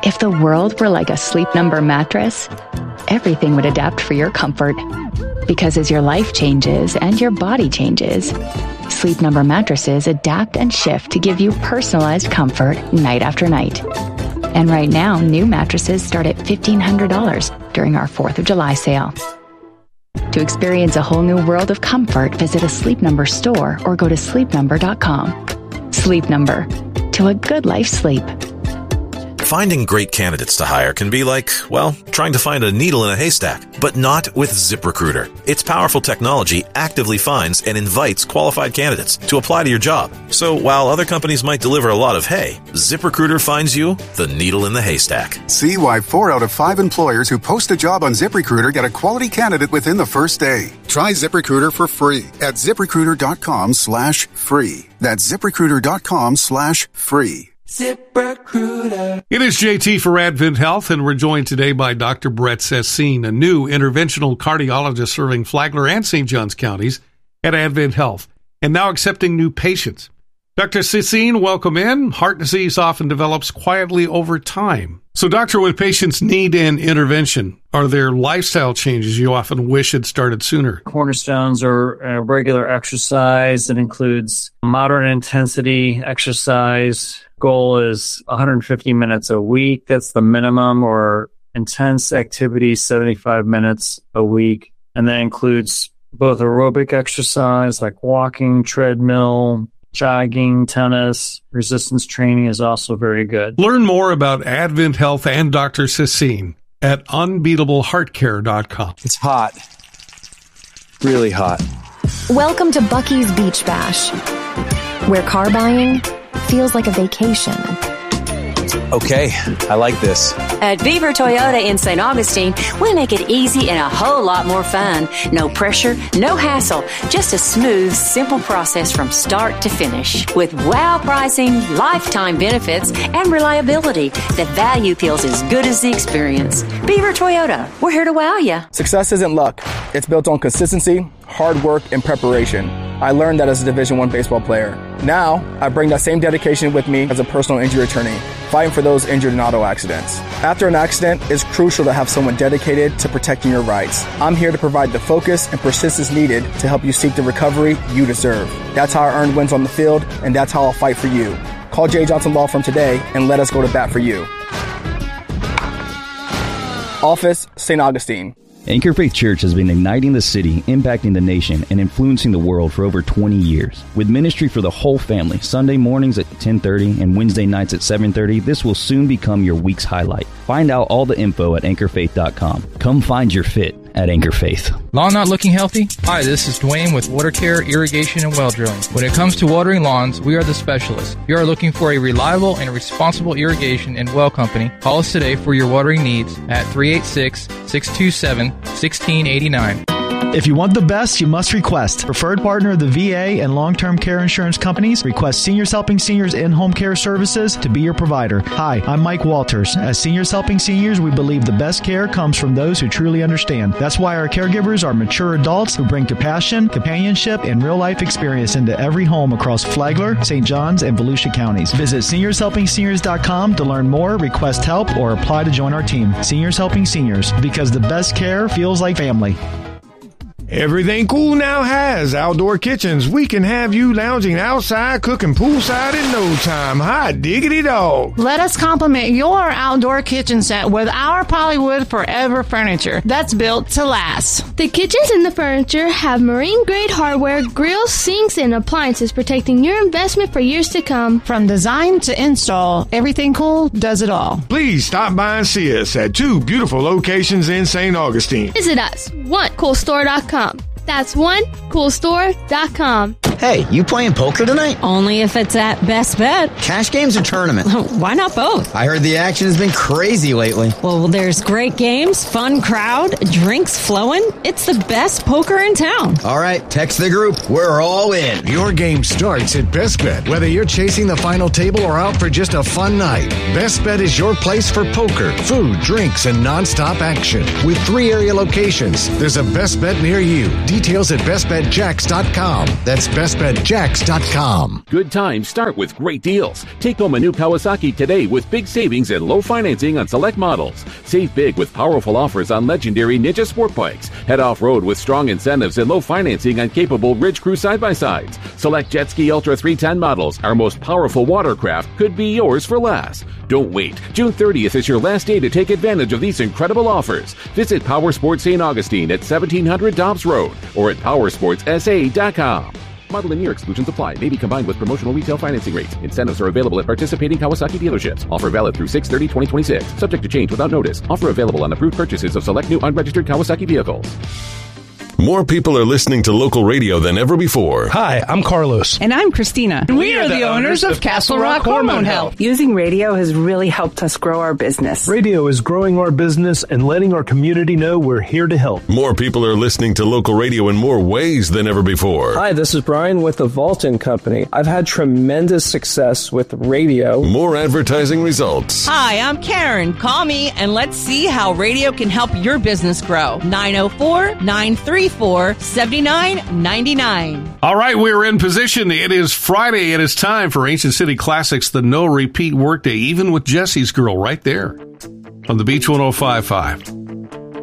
If the world were like a Sleep Number mattress, everything would adapt for your comfort. Because as your life changes and your body changes, Sleep Number mattresses adapt and shift to give you personalized comfort night after night. And right now, new mattresses start at $1,500 during our 4th of July sale. To experience a whole new world of comfort, visit a Sleep Number store or go to sleepnumber.com. Sleep Number. To a good life sleep. Finding great candidates to hire can be like, well, trying to find a needle in a haystack, but not with ZipRecruiter. Its powerful technology actively finds and invites qualified candidates to apply to your job. So while other companies might deliver a lot of hay, ZipRecruiter finds you the needle in the haystack. See why 4 out of 5 employers who post a job on ZipRecruiter get a quality candidate within the first day. Try ZipRecruiter for free at ZipRecruiter.com/free. That's ZipRecruiter.com/free. ZipRecruiter. It is JT for Advent Health, and we're joined today by Dr. Brett Cecine, a new interventional cardiologist serving Flagler and St. Johns counties at Advent Health, and now accepting new patients. Dr. Cecine, welcome in. Heart disease often develops quietly over time. So, doctor, when patients need an intervention, are there lifestyle changes you often wish had started sooner? Cornerstones are regular exercise that includes moderate intensity exercise. Goal is 150 minutes a week. That's the minimum, or intense activity, 75 minutes a week. And that includes both aerobic exercise like walking, treadmill, jogging, tennis. Resistance training is also very good. Learn more about Advent Health and Dr. Cecine at unbeatableheartcare.com. It's hot. Really hot. Welcome to Buc-ee's Beach Bash, where car buying feels like a vacation. Okay, I like this. At Beaver Toyota in St. Augustine, we make it easy and a whole lot more fun. No pressure, no hassle, just a smooth, simple process from start to finish. With wow pricing, lifetime benefits, and reliability, the value feels as good as the experience. Beaver Toyota, we're here to wow you. Success isn't luck. It's built on consistency, hard work, and preparation. I learned that as a Division I baseball player. Now, I bring that same dedication with me as a personal injury attorney, fighting for those injured in auto accidents. After an accident, it's crucial to have someone dedicated to protecting your rights. I'm here to provide the focus and persistence needed to help you seek the recovery you deserve. That's how I earned wins on the field, and that's how I'll fight for you. Call J. Johnson Law Firm today and let us go to bat for you. Office, St. Augustine. Anchor Faith Church has been igniting the city, impacting the nation, and influencing the world for over 20 years. With ministry for the whole family, Sunday mornings at 10:30 and Wednesday nights at 7:30, this will soon become your week's highlight. Find out all the info at anchorfaith.com. Come find your fit at Anchor Faith. Lawn not looking healthy? Hi, this is Dwayne with Water Care, Irrigation, and Well Drilling. When it comes to watering lawns, we are the specialists. If you are looking for a reliable and responsible irrigation and well company, call us today for your watering needs at 386-627-1689. If you want the best, you must request. Preferred partner of the VA and long-term care insurance companies, request Seniors Helping Seniors in-home care services to be your provider. Hi, I'm Mike Walters. As Seniors Helping Seniors, we believe the best care comes from those who truly understand. That's why our caregivers are mature adults who bring compassion, companionship, and real-life experience into every home across Flagler, St. Johns, and Volusia counties. Visit SeniorsHelpingSeniors.com to learn more, request help, or apply to join our team. Seniors Helping Seniors, because the best care feels like family. Everything Cool now has outdoor kitchens. We can have you lounging outside, cooking poolside in no time. Hot diggity dog. Let us complement your outdoor kitchen set with our Polywood Forever furniture that's built to last. The kitchens and the furniture have marine-grade hardware, grills, sinks, and appliances protecting your investment for years to come. From design to install, Everything Cool does it all. Please stop by and see us at 2 beautiful locations in St. Augustine. Visit us, onecoolstore.com. That's onecoolstore.com. Hey, you playing poker tonight? Only if it's at Best Bet. Cash games or tournament? Why not both? I heard the action has been crazy lately. Well, there's great games, fun crowd, drinks flowing. It's the best poker in town. All right, text the group. We're all in. Your game starts at Best Bet. Whether you're chasing the final table or out for just a fun night, Best Bet is your place for poker, food, drinks, and nonstop action. With 3 area locations, there's a Best Bet near you. Details at bestbetjacks.com. That's Best bestbetjax.com. Good times start with great deals. Take home a new Kawasaki today with big savings and low financing on select models. Save big with powerful offers on legendary Ninja Sport Bikes. Head off-road with strong incentives and low financing on capable Ridge Crew side-by-sides. Select Jet Ski Ultra 310 models. Our most powerful watercraft could be yours for less. Don't wait. June 30th is your last day to take advantage of these incredible offers. Visit Powersports St. Augustine at 1700 Dobbs Road or at powersportsa.com. Model and year exclusions apply. May be combined with promotional retail financing rates. Incentives are available at participating Kawasaki dealerships. Offer valid through 6/30/2026. Subject to change without notice. Offer available on approved purchases of select new unregistered Kawasaki vehicles. More people are listening to local radio than ever before. Hi, I'm Carlos. And I'm Christina. And we are the owners of Castle Rock Hormone Health. Using radio has really helped us grow our business. Radio is growing our business and letting our community know we're here to help. More people are listening to local radio in more ways than ever before. Hi, this is Brian with the Vaulton Company. I've had tremendous success with radio. More advertising results. Hi, I'm Karen. Call me and let's see how radio can help your business grow. 904-934-7999. All right, we're in position. It is Friday. It is time for Ancient City Classics, the no repeat workday, even with Jesse's Girl right there on the Beach 105.5.